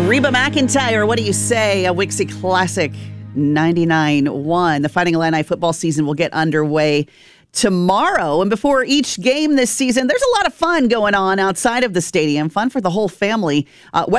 Reba McEntire, what do you say? A Wixie classic, 99-1. The Fighting Illini football season will get underway tomorrow. And before each game this season, there's a lot of fun going on outside of the stadium. Fun for the whole family.